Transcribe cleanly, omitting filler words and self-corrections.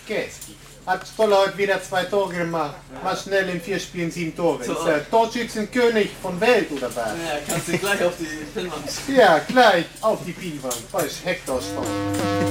Käski. Hat Stoller heute wieder 2 Tore gemacht. Mal schnell in 4 Spielen 7 Tore. Ist der Torschützenkönig von Welt oder was? Ja, kannst du gleich auf die Pinnwand. Ja, gleich auf die Pinnwand. Da ist Hector Stoller.